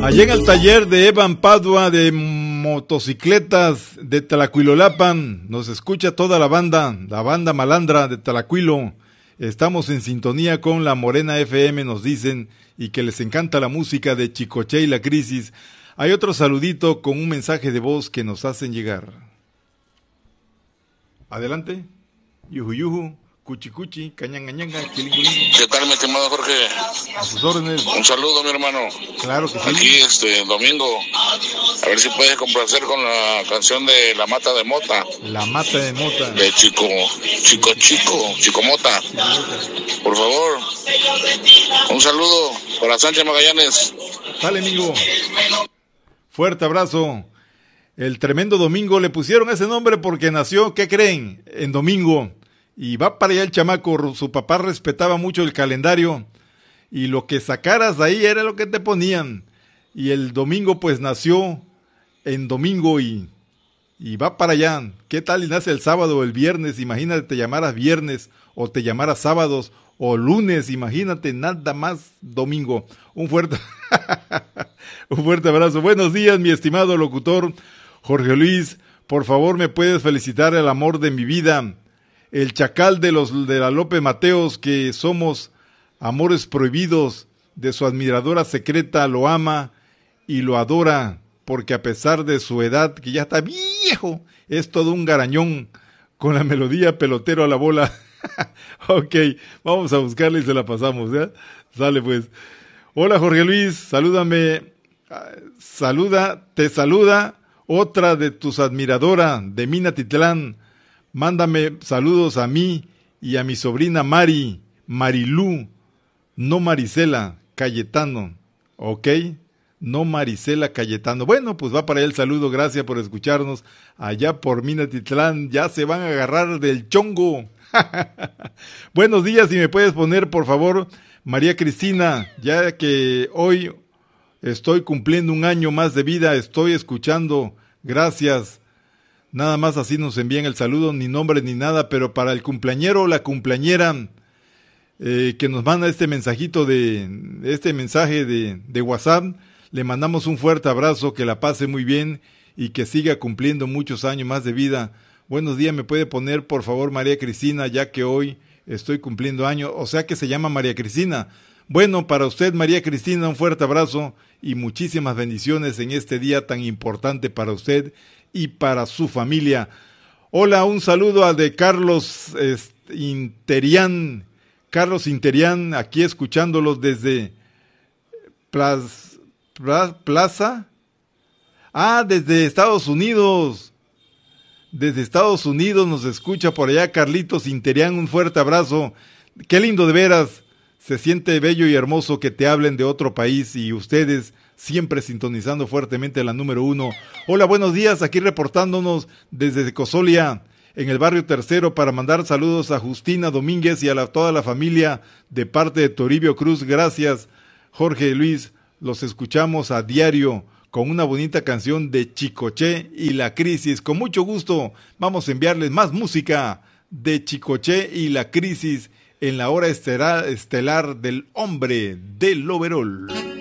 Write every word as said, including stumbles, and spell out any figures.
Allá en el taller de Evan Padua de motocicletas de Tlacuilolapan, nos escucha toda la banda, la banda malandra de Tlacuilo. Estamos en sintonía con la Morena F M, nos dicen, y que les encanta la música de Chicoche y la Crisis. Hay otro saludito con un mensaje de voz que nos hacen llegar. Adelante. Yuju yuju, cuchi cuchi, cañangañanga, chilingulingo. ¿Qué tal, mi estimado Jorge? A sus órdenes. Un saludo, mi hermano. Claro que sí. Aquí, este, domingo, a ver si puedes complacer con la canción de La Mata de Mota. La Mata de Mota. De Chico, Chico Chico, Chico Mota. Por favor. Un saludo para Sánchez Magallanes. Sale, amigo. Fuerte abrazo. El tremendo domingo, le pusieron ese nombre porque nació, ¿qué creen? En domingo. Y va para allá el chamaco, su papá respetaba mucho el calendario y lo que sacaras ahí era lo que te ponían. Y el domingo pues nació en domingo y, y va para allá. ¿Qué tal y nace el sábado o el viernes? Imagínate, te llamaras viernes o te llamaras sábados o lunes, imagínate, nada más domingo. Un fuerte, un fuerte abrazo. Buenos días, mi estimado locutor Jorge Luis. Por favor, me puedes felicitar el amor de mi vida, el chacal de los de la López Mateos, que somos amores prohibidos, de su admiradora secreta, lo ama y lo adora, porque a pesar de su edad, que ya está viejo, es todo un garañón, con la melodía pelotero a la bola. Ok, vamos a buscarla y se la pasamos, ¿ya? Sale pues. Hola Jorge Luis, salúdame, saluda, te saluda otra de tus admiradoras de Minatitlán. Mándame saludos a mí y a mi sobrina Mari, Marilú, no Marisela, Cayetano, ¿ok? No Marisela Cayetano. Bueno, pues va para allá el saludo, gracias por escucharnos. Allá por Minatitlán ya se van a agarrar del chongo. Buenos días, si me puedes poner, por favor, María Cristina, ya que hoy estoy cumpliendo un año más de vida, estoy escuchando, gracias. Nada más así nos envían el saludo, ni nombre ni nada, pero para el cumpleañero o la cumpleañera eh, que nos manda este mensajito de, este mensaje de, de WhatsApp, le mandamos un fuerte abrazo, que la pase muy bien y que siga cumpliendo muchos años más de vida. Buenos días, me puede poner por favor María Cristina, ya que hoy estoy cumpliendo años, o sea que se llama María Cristina. Bueno, para usted María Cristina, un fuerte abrazo y muchísimas bendiciones en este día tan importante para usted y para su familia. Hola, un saludo a de Carlos eh, Interián, Carlos Interián, aquí escuchándolos desde Plaza, Plaza, ah, desde Estados Unidos, desde Estados Unidos nos escucha por allá Carlitos Interián, un fuerte abrazo, qué lindo de veras, se siente bello y hermoso que te hablen de otro país y ustedes siempre sintonizando fuertemente la número uno. Hola, buenos días, aquí reportándonos desde Cosolia, en el barrio Tercero, para mandar saludos a Justina Domínguez y a la, toda la familia de parte de Toribio Cruz. Gracias, Jorge Luis, los escuchamos a diario con una bonita canción de Chicoche y la Crisis. Con mucho gusto vamos a enviarles más música de Chicoche y la Crisis en la hora estelar, estelar del hombre del overol.